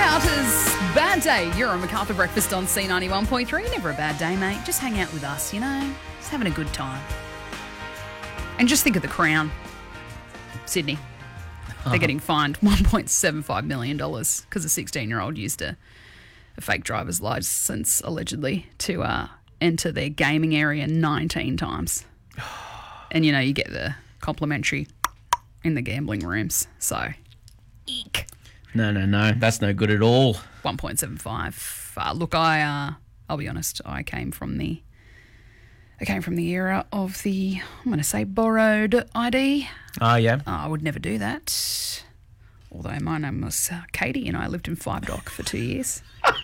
Carter's Bad Day. You're on MacArthur Breakfast on C91.3. Never a bad day, mate. Just hang out with us, you know? Just having a good time. And just think of the Crown. Sydney. They're getting fined $1.75 million because a 16-year-old used a fake driver's license, allegedly, to enter their gaming area 19 times. And, you know, you get the complimentary in the gambling rooms. So, eek. No. That's no good at all. 1.75. Look, I'll be honest. I came from the era of the, I'm going to say, borrowed ID. Oh, yeah? I would never do that. Although my name was Katie and I lived in Five Dock for 2 years.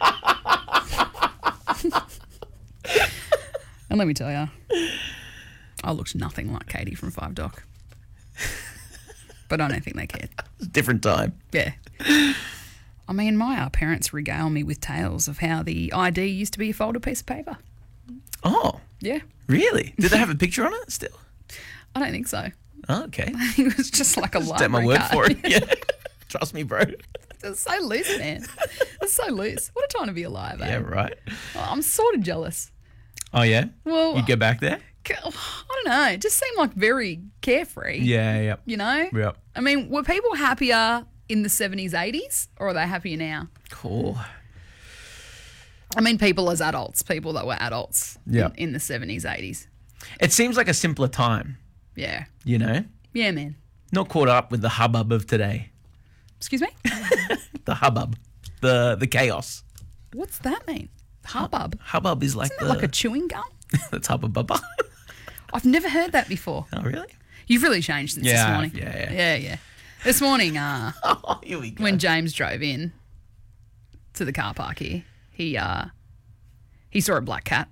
And let me tell you, I looked nothing like Katie from Five Dock. But I don't think they cared. Different time. Yeah. I mean, my parents regale me with tales of how the ID used to be a folded piece of paper. Oh. Yeah. Really? Did they have a picture on it still? I don't think so. Oh, okay. It was just like a library Take my word card. for it. Yeah. Trust me, bro. It's so loose, man. It's so loose. What a time to be alive, eh? Yeah, right. Oh, I'm sort of jealous. Oh, yeah? Well, You'd go back there? I don't know. It just seemed like very carefree. Yeah. You know? Yep. I mean, were people happier in the 70s, 80s, or are they happier now? Cool. I mean, people as adults, people that were adults Yeah. in the 70s, 80s. It seems like a simpler time, Yeah. you know? Yeah, man. Not caught up with the hubbub of today. Excuse me? The hubbub. The chaos. What's that mean? Hubbub? Hubbub is like Isn't that like a chewing gum? That's hubba-bubba. I've never heard that before. Oh, really? You've really changed since Yeah, this I morning. have, Yeah. This morning, Oh, here we go. when James drove in to the car park here, he saw a black cat.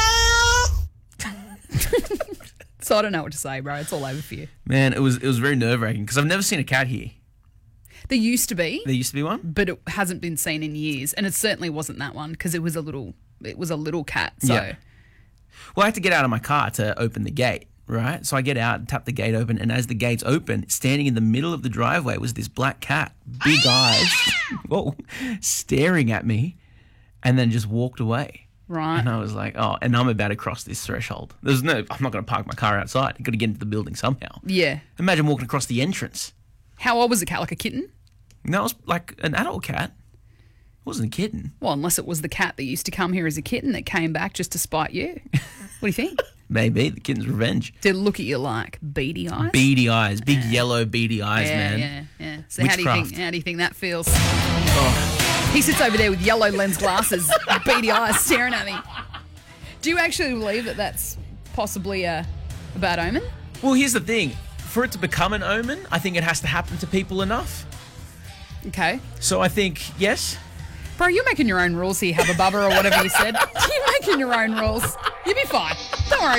So I don't know what to say, bro. It's all over for you. Man, it was very nerve-wracking because I've never seen a cat here. There used to be, There used to be one? but it hasn't been seen in years, and it certainly wasn't that one because it was a little cat. So Yeah. Well, I had to get out of my car to open the gate, right? So I get out, tap the gate open, and as the gate's open, standing in the middle of the driveway was this black cat, big eyes, whoa, staring at me, and then just walked away. right. And I was like, oh, and I'm about to cross this threshold. I'm not going to park my car outside. I've got to get into the building somehow. Yeah. Imagine walking across the entrance. How old was the cat? Like a kitten? No, it was like an adult cat. It wasn't a kitten. Well, unless it was the cat that used to come here as a kitten that came back just to spite you. What do you think? Maybe the kitten's revenge. Did it look at you like beady eyes? Beady eyes, big yellow beady eyes, man. Yeah. So how do Witchcraft. you think that feels? He sits over there with yellow lens glasses, beady eyes staring at me. Do you actually believe that that's possibly a bad omen? Well, here's the thing. For it to become an omen, I think it has to happen to people enough. Okay. So I think, yes. Bro, you're making your own rules here, Hubba Bubba, or whatever you said. You're making your own rules. You'll be fine. Don't worry.